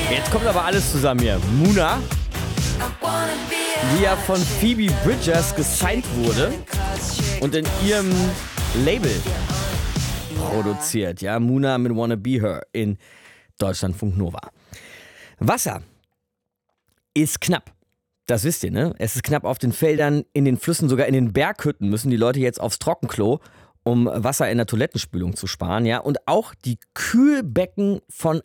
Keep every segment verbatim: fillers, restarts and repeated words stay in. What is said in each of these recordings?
Jetzt kommt aber alles zusammen hier. Muna, die ja von Phoebe Bridgers gesigned wurde und in ihrem Label produziert. Ja, Muna mit Wanna Be Her in Deutschlandfunk Nova. Wasser ist knapp. Das wisst ihr, ne? Es ist knapp auf den Feldern, in den Flüssen, sogar in den Berghütten müssen die Leute jetzt aufs Trockenklo, um Wasser in der Toilettenspülung zu sparen, ja? Und auch die Kühlbecken von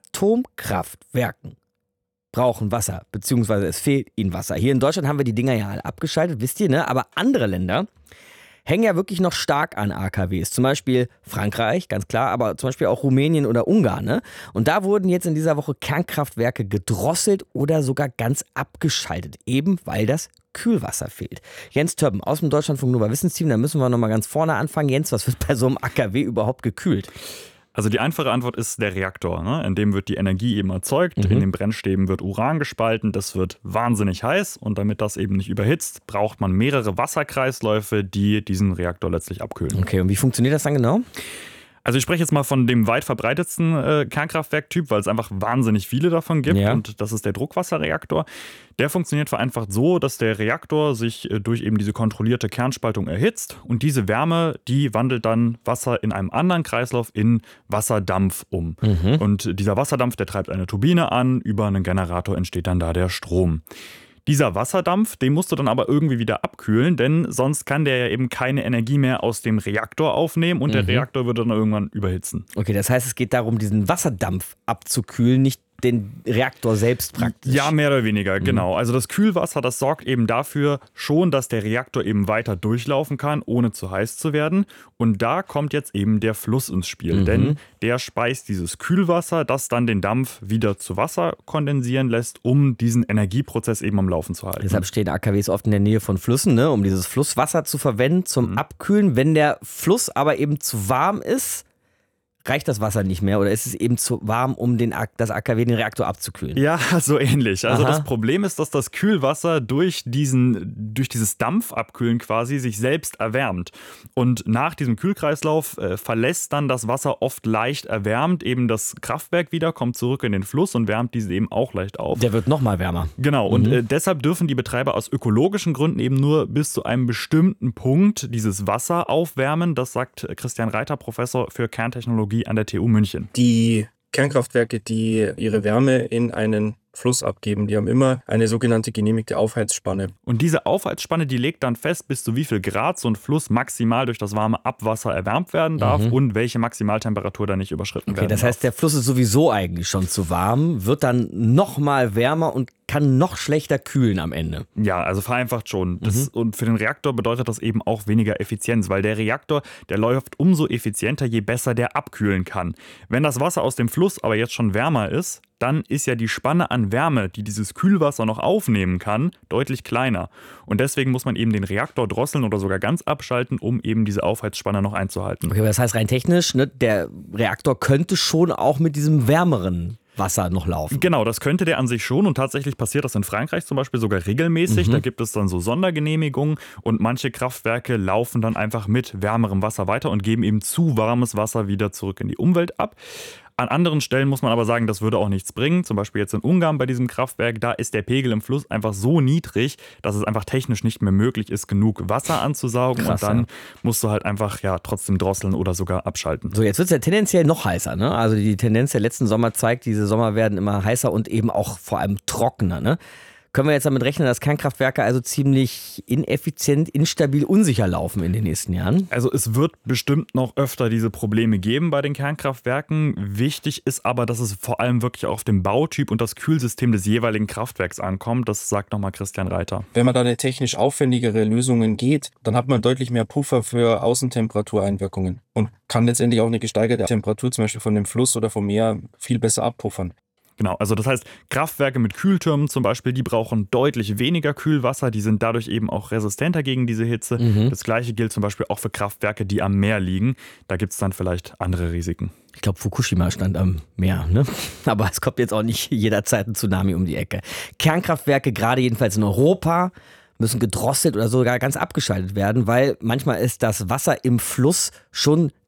Atomkraftwerken brauchen Wasser, beziehungsweise es fehlt ihnen Wasser. Hier in Deutschland haben wir die Dinger ja alle abgeschaltet, wisst ihr, ne? Aber andere Länder hängen ja wirklich noch stark an A K Ws. Zum Beispiel Frankreich, ganz klar, aber zum Beispiel auch Rumänien oder Ungarn. Ne? Und da wurden jetzt in dieser Woche Kernkraftwerke gedrosselt oder sogar ganz abgeschaltet, eben weil das Kühlwasser fehlt. Jens Többen aus dem Deutschlandfunk Nova Wissensteam, da müssen wir nochmal ganz vorne anfangen. Jens, was wird bei so einem A K W überhaupt gekühlt? Also die einfache Antwort ist der Reaktor, ne? In dem wird die Energie eben erzeugt, mhm. in den Brennstäben wird Uran gespalten, das wird wahnsinnig heiß und damit das eben nicht überhitzt, braucht man mehrere Wasserkreisläufe, die diesen Reaktor letztlich abkühlen. Okay, und wie funktioniert das dann genau? Also ich spreche jetzt mal von dem weit verbreitetsten äh, Kernkraftwerktyp, weil es einfach wahnsinnig viele davon gibt ja. und das ist der Druckwasserreaktor. Der funktioniert vereinfacht so, dass der Reaktor sich äh, durch eben diese kontrollierte Kernspaltung erhitzt und diese Wärme, die wandelt dann Wasser in einem anderen Kreislauf in Wasserdampf um. Mhm. Und dieser Wasserdampf, der treibt eine Turbine an, über einen Generator entsteht dann da der Strom. Dieser Wasserdampf, den musst du dann aber irgendwie wieder abkühlen, denn sonst kann der ja eben keine Energie mehr aus dem Reaktor aufnehmen und mhm. der Reaktor würde dann irgendwann überhitzen. Okay, das heißt, es geht darum, diesen Wasserdampf abzukühlen, nicht den Reaktor selbst praktisch. Ja, mehr oder weniger, mhm. genau. Also das Kühlwasser, das sorgt eben dafür schon, dass der Reaktor eben weiter durchlaufen kann, ohne zu heiß zu werden. Und da kommt jetzt eben der Fluss ins Spiel, mhm. denn der speist dieses Kühlwasser, das dann den Dampf wieder zu Wasser kondensieren lässt, um diesen Energieprozess eben am Laufen zu halten. Deshalb stehen A K Ws oft in der Nähe von Flüssen, ne, um dieses Flusswasser zu verwenden zum mhm. Abkühlen. Wenn der Fluss aber eben zu warm ist, reicht das Wasser nicht mehr oder ist es eben zu warm, um den, das A K W, den Reaktor abzukühlen? Ja, so ähnlich. Also Aha. das Problem ist, dass das Kühlwasser durch, diesen, durch dieses Dampfabkühlen quasi sich selbst erwärmt. Und nach diesem Kühlkreislauf äh, verlässt dann das Wasser oft leicht erwärmt eben das Kraftwerk wieder, kommt zurück in den Fluss und wärmt diese eben auch leicht auf. Der wird nochmal wärmer. Genau, mhm. und äh, deshalb dürfen die Betreiber aus ökologischen Gründen eben nur bis zu einem bestimmten Punkt dieses Wasser aufwärmen. Das sagt Christian Reiter, Professor für Kerntechnologie an der T U München. Die Kernkraftwerke, die ihre Wärme in einen Fluss abgeben, die haben immer eine sogenannte genehmigte Aufheizspanne. Und diese Aufheizspanne, die legt dann fest, bis zu wie viel Grad so ein Fluss maximal durch das warme Abwasser erwärmt werden darf mhm. und welche Maximaltemperatur da nicht überschritten okay, werden das darf. heißt, der Fluss ist sowieso eigentlich schon zu warm, wird dann noch mal wärmer und kann noch schlechter kühlen am Ende. Ja, also vereinfacht schon. Das, mhm. Und für den Reaktor bedeutet das eben auch weniger Effizienz, weil der Reaktor, der läuft umso effizienter, je besser der abkühlen kann. Wenn das Wasser aus dem Fluss aber jetzt schon wärmer ist, dann ist ja die Spanne an Wärme, die dieses Kühlwasser noch aufnehmen kann, deutlich kleiner. Und deswegen muss man eben den Reaktor drosseln oder sogar ganz abschalten, um eben diese Aufheizspanne noch einzuhalten. Okay, aber das heißt rein technisch, ne, der Reaktor könnte schon auch mit diesem wärmeren Wasser noch laufen. Genau, das könnte der an sich schon und tatsächlich passiert das in Frankreich zum Beispiel sogar regelmäßig. Mhm. Da gibt es dann so Sondergenehmigungen und manche Kraftwerke laufen dann einfach mit wärmerem Wasser weiter und geben eben zu warmes Wasser wieder zurück in die Umwelt ab. An anderen Stellen muss man aber sagen, das würde auch nichts bringen. Zum Beispiel jetzt in Ungarn bei diesem Kraftwerk, da ist der Pegel im Fluss einfach so niedrig, dass es einfach technisch nicht mehr möglich ist, genug Wasser anzusaugen. Krass, und dann ja. musst du halt einfach ja trotzdem drosseln oder sogar abschalten. So, jetzt wird es ja tendenziell noch heißer, ne? Also die Tendenz der letzten Sommer zeigt, diese Sommer werden immer heißer und eben auch vor allem trockener, ne? Können wir jetzt damit rechnen, dass Kernkraftwerke also ziemlich ineffizient, instabil, unsicher laufen in den nächsten Jahren? Also es wird bestimmt noch öfter diese Probleme geben bei den Kernkraftwerken. Wichtig ist aber, dass es vor allem wirklich auf den Bautyp und das Kühlsystem des jeweiligen Kraftwerks ankommt. Das sagt nochmal Christian Reiter. Wenn man da eine technisch aufwendigere Lösungen geht, dann hat man deutlich mehr Puffer für Außentemperatureinwirkungen und kann letztendlich auch eine gesteigerte Temperatur zum Beispiel von dem Fluss oder vom Meer viel besser abpuffern. Genau, also das heißt, Kraftwerke mit Kühltürmen zum Beispiel, die brauchen deutlich weniger Kühlwasser, die sind dadurch eben auch resistenter gegen diese Hitze. Mhm. Das gleiche gilt zum Beispiel auch für Kraftwerke, die am Meer liegen. Da gibt es dann vielleicht andere Risiken. Ich glaube, Fukushima stand am Meer, ne? Aber es kommt jetzt auch nicht jederzeit ein Tsunami um die Ecke. Kernkraftwerke, gerade jedenfalls in Europa, müssen gedrosselt oder sogar ganz abgeschaltet werden, weil manchmal ist das Wasser im Fluss schon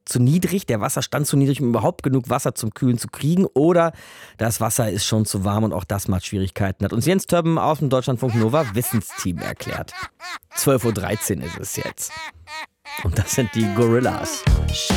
zu niedrig, der Wasserstand zu niedrig, um überhaupt genug Wasser zum Kühlen zu kriegen, oder das Wasser ist schon zu warm und auch das macht Schwierigkeiten. Hat uns Jens Többen aus dem Deutschlandfunk Nova Wissensteam erklärt. zwölf Uhr dreizehn ist es jetzt. Und das sind die Gorillas.